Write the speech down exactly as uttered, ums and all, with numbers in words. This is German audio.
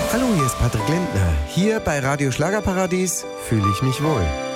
Hallo, hier ist Patrick Lindner. Hier bei Radio Schlagerparadies fühle ich mich wohl.